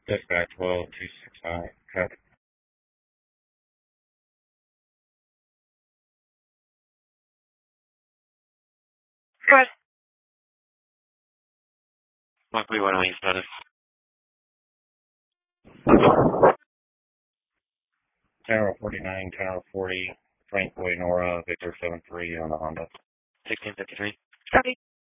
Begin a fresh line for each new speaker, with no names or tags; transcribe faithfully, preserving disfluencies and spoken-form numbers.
Dispatch twelve two six nine. Copy.
Good.
Luckily, one of these status. Tower forty-nine, Tower forty, Frank Boy Nora, Victor seven three on the Honda. sixteen fifty-three.
Copy.